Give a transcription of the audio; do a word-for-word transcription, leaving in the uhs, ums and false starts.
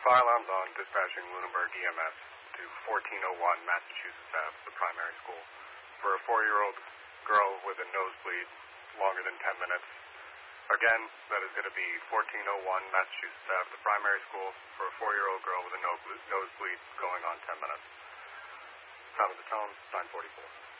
Fire alarms on, dispatching Lunenburg E M S to fourteen oh one Massachusetts Avenue, the primary school, for a four-year-old girl with a nosebleed longer than ten minutes. Again, that is going to be fourteen oh one Massachusetts Avenue, the primary school, for a four-year-old girl with a nosebleed going on ten minutes. Time of the tone, nine forty-four.